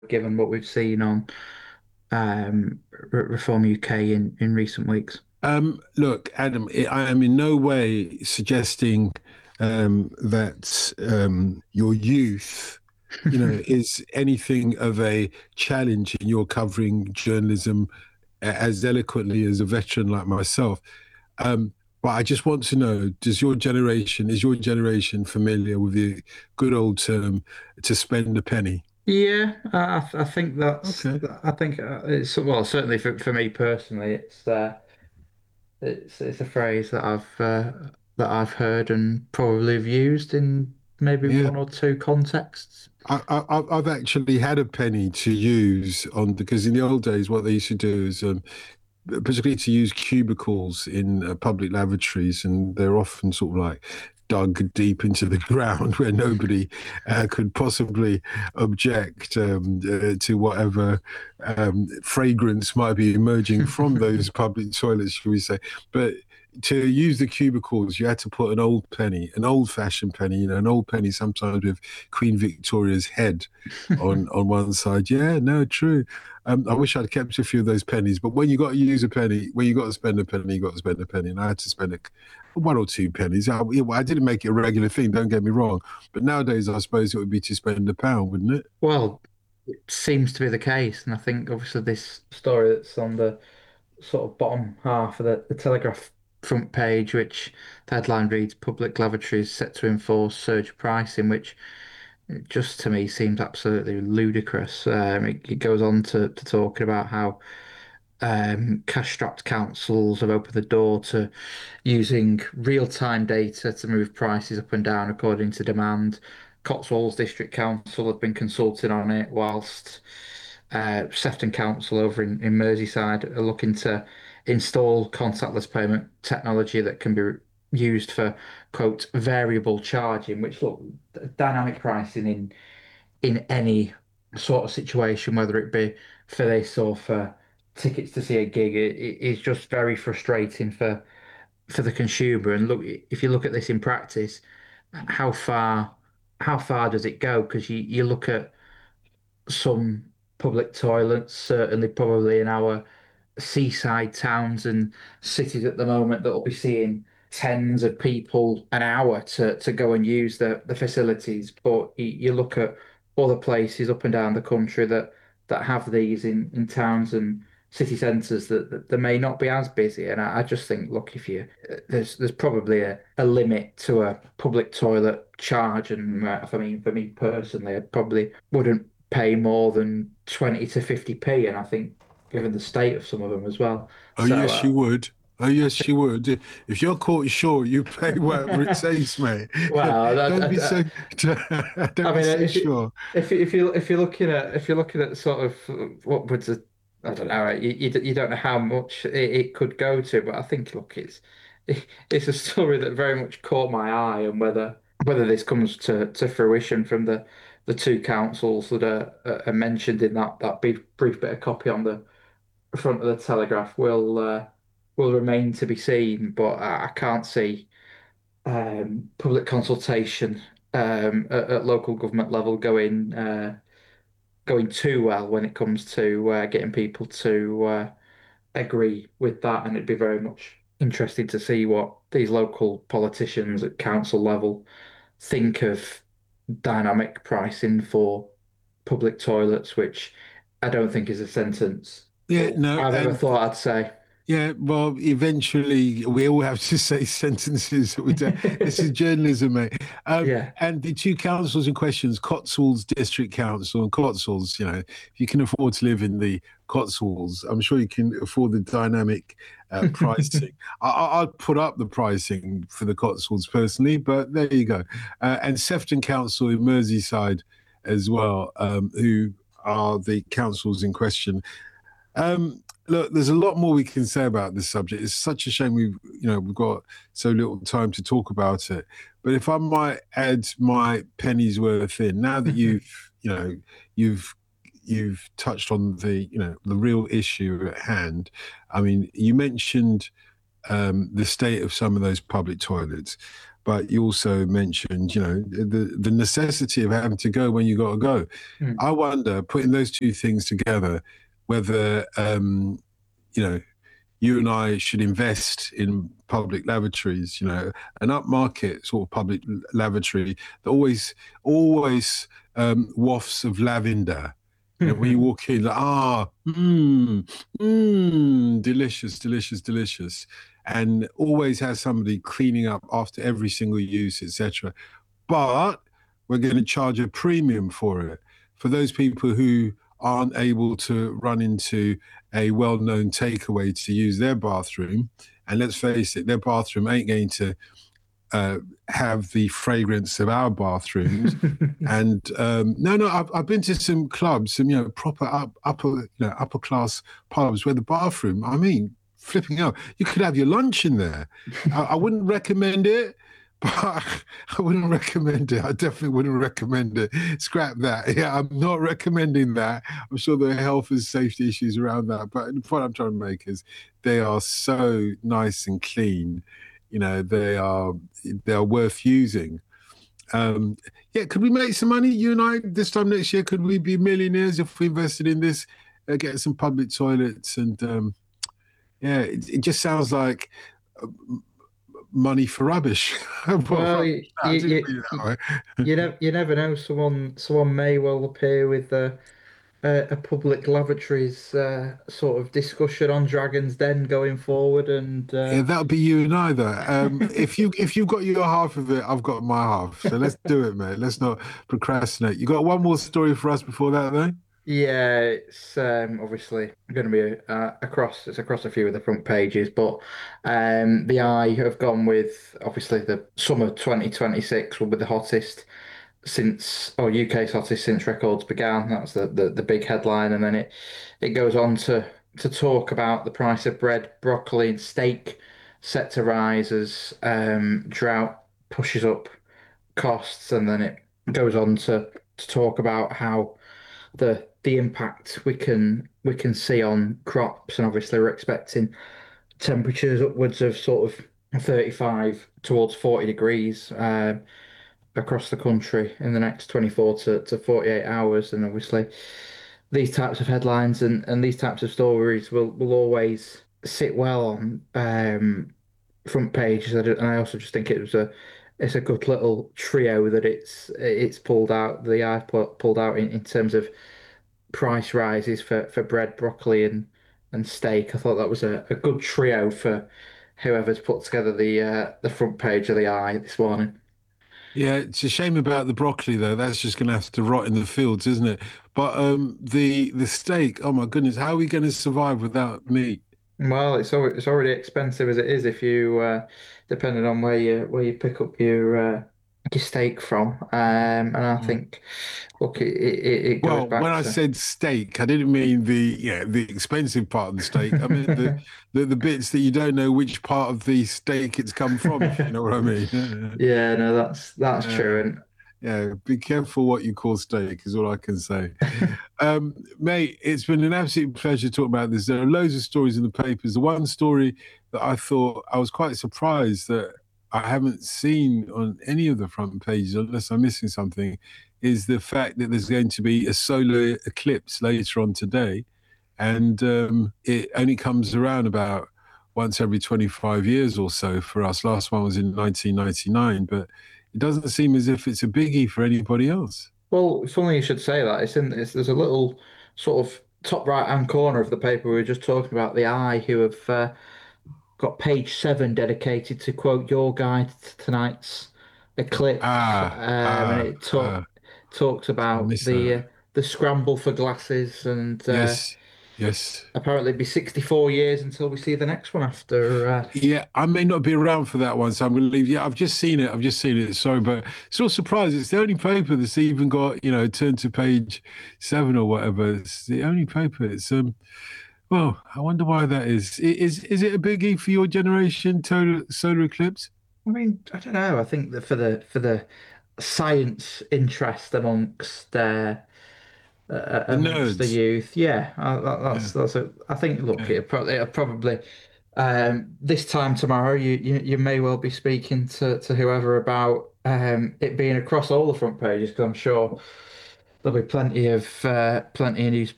given what we've seen on Reform UK in recent weeks. Look, Adam, I am in no way suggesting that your youth, is anything of a challenge in your covering journalism as eloquently as a veteran like myself. Um, but I just want to know, is your generation familiar with the good old term to spend a penny? Yeah, I think Okay. I think it's well certainly for me personally it's a phrase that I've heard and probably have used in maybe Yeah. one or two contexts. I've actually had a penny to use on because in the old days, what they used to do is particularly to use cubicles in public lavatories, and they're often sort of like dug deep into the ground where nobody could possibly object to whatever fragrance might be emerging from those public toilets, shall we say. But to use the cubicles, you had to put an old penny, an old-fashioned penny, an old penny sometimes with Queen Victoria's head on one side. Yeah, no, true. I wish I'd kept a few of those pennies, but when you got to use a penny, when you got to spend a penny, you got to spend a penny. And I had to spend one or two pennies. I didn't make it a regular thing, don't get me wrong. But nowadays, I suppose it would be to spend a pound, wouldn't it? Well, it seems to be the case, and I think obviously this story that's on the sort of bottom half of the Telegraph front page, which the headline reads Public Lavatories set to enforce surge pricing, which just to me seems absolutely ludicrous. It goes on to talking about how cash-strapped councils have opened the door to using real-time data to move prices up and down according to demand. Cotswolds District Council have been consulting on it, whilst Sefton Council over in Merseyside are looking to install contactless payment technology that can be used for, quote, variable charging, which look, dynamic pricing in any sort of situation, whether it be for this or for tickets to see a gig, it is just very frustrating for the consumer. And look, if you look at this in practice, how far how far does it go? Because you look at some public toilets, certainly probably in our seaside towns and cities at the moment that will be seeing tens of people an hour to go and use the facilities. But you look at other places up and down the country that have these in towns and city centres that they may not be as busy. And I just think, look, if you there's probably a limit to a public toilet charge, and for me personally, I probably wouldn't pay more than 20 to 50p, and I think given the state of some of them as well. Oh, So yes, you would. Oh, yes, you would. If you're caught short, you pay whatever it takes, mate. well, Don't be so, I don't be mean, so sure. if you're looking at sort of what would the I don't know, you don't know how much it could go to, but I think look, it's a story that very much caught my eye, and whether this comes to fruition from the two councils that are mentioned in that brief bit of copy on the front of the Telegraph will remain to be seen. But I can't see public consultation at local government level going too well when it comes to getting people to agree with that. And it'd be very much interesting to see what these local politicians at council level think of dynamic pricing for public toilets, which I don't think is a sentence Yeah, no, I've ever and thought I'd say. yeah, well, eventually we all have to say sentences. This is journalism, mate. Yeah. And the two councils in questions, Cotswolds District Council and Cotswolds, if you can afford to live in the Cotswolds, I'm sure you can afford the dynamic pricing. I'd put up the pricing for the Cotswolds personally, but there you go. And Sefton Council in Merseyside as well, who are the councils in question. Look, there's a lot more we can say about this subject. It's such a shame we've got so little time to talk about it. But if I might add my penny's worth in, now that you've you've touched on the real issue at hand. I mean, you mentioned the state of some of those public toilets. but you also mentioned, the necessity of having to go when you got to go. Mm. I wonder, putting those two things together, whether you know you and I should invest in public lavatories, an upmarket sort of public lavatory that always wafts of lavender. When you walk in, like, delicious, delicious, delicious, and always has somebody cleaning up after every single use, etc. But we're going to charge a premium for it for those people who aren't able to run into a well-known takeaway to use their bathroom. And let's face it, their bathroom ain't going to uh, have the fragrance of our bathrooms. And no, I've been to some clubs, some proper upper class pubs where the bathroom, I mean, flipping out, you could have your lunch in there. I wouldn't recommend it, but I wouldn't recommend it. I definitely wouldn't recommend it. Scrap that. Yeah, I'm not recommending that. I'm sure there are health and safety issues around that. But the point I'm trying to make is they are so nice and clean. They are worth using. Um, yeah, could we make some money, you and I, this time next year? Could we be millionaires if we invested in this, get some public toilets? And yeah, it just sounds like uh, money for rubbish. Well, I didn't mean it that way. you never know. Someone may well appear with a public lavatories sort of discussion on Dragon's Den going forward, and Yeah, that'll be you and I though. If you've got your half of it, I've got my half. So let's do it, mate. Let's not procrastinate. You got one more story for us before that, though? yeah, it's obviously going to be across a few of the front pages, but the Eye have gone with obviously the summer 2026 will be the hottest UK's hottest since records began. That's the big headline, and then it goes on to talk about the price of bread, broccoli, and steak set to rise as drought pushes up costs, and then it goes on to talk about how the impact we can see on crops, and obviously we're expecting temperatures upwards of sort of 35 towards 40 degrees across the country in the next 24 to 48 hours. And obviously these types of headlines and these types of stories will always sit well on front pages. And I also just think it's a good little trio that it's pulled out, the I've pulled out in terms of price rises for bread, broccoli, and steak. I thought that was a good trio for whoever's put together the front page of the Eye this morning. Yeah, it's a shame about the broccoli though. That's just going to have to rot in the fields, isn't it? But the steak. Oh my goodness, how are we going to survive without meat? Well, it's already expensive as it is if you depending on where you pick up your steak from. And I think look it goes Well, when back I to said steak, I didn't mean the expensive part of the steak. I meant the bits that you don't know which part of the steak it's come from, if you know what I mean. yeah, no, that's Uh, true. yeah, be careful what you call steak, is all I can say. And Mate, it's been an absolute pleasure talking about this. There are loads of stories in the papers. The one story that I thought I was quite surprised that I haven't seen on any of the front pages, unless I'm missing something, is the fact that there's going to be a solar eclipse later on today. And it only comes around about once every 25 years or so for us. Last one was in 1999, but it doesn't seem as if it's a biggie for anybody else. well, funny you should say that. There's a little sort of top right hand corner of the paper we were just talking about, the Eye, who have got page 7 dedicated to quote your guide to tonight's eclipse, Ah, and it talks I about missed that. the scramble for glasses, and Yes, yes. apparently it'd be 64 years until we see the next one after. Yeah, I may not be around for that one, so I'm going to leave. Yeah, I've just seen it. I've just seen it. Sorry, but still surprised. It's the only paper that's even got, turn to page 7 or whatever. It's the only paper. Well, I wonder why that is. Is it a biggie for your generation, total solar eclipse? I mean, I don't know. I think that for the science interest The amongst the nerds. youth. Yeah, Yeah, that's I think look, yeah. it'll probably This time tomorrow, you may well be speaking to whoever about it being across all the front pages because I'm sure there'll be plenty of news